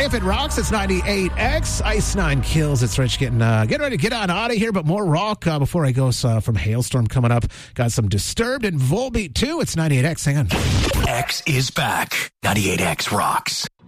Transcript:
If It Rocks, it's 98X. Ice 9 Kills. It's Rich getting ready to get on out of here, but more rock before I go from Hailstorm coming up. Got some Disturbed and Volbeat too. It's 98X. Hang on. X is back. 98X rocks.